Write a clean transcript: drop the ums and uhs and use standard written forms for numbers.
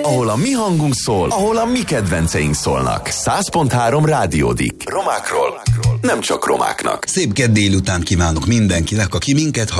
ahol a mi hangunk szól, ahol a mi kedvenceink szólnak. 100.3 Rádiódik. Romákról, nem csak romáknak. Szép kedd délután kívánok mindenkinek, aki minket